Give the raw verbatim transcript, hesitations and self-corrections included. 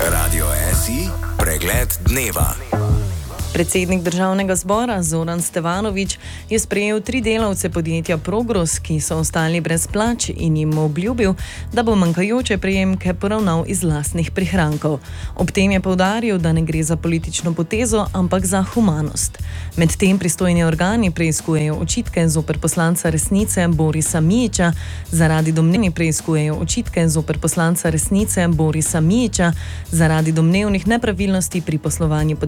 Radio S I, pregled dneva. Predsednik državnega zbora Zoran Stevanović je sprejel tri delavce podjetja Progros, ki so ostali brez plač, in jim obljubil, da bo manjkajoče prejemke poravnal iz lastnih prihrankov. Ob tem je poudaril, da ne gre za politično potezo, ampak za humanost. Medtem pristojni organi preiskujejo očitke zoper poslanca Resnice Borisa Mijića, zaradi domnevnih preiskujejo očitke zoper poslanca Resnice Borisa Mijića, zaradi domnevnih nepravilnosti pri poslovanju podjetja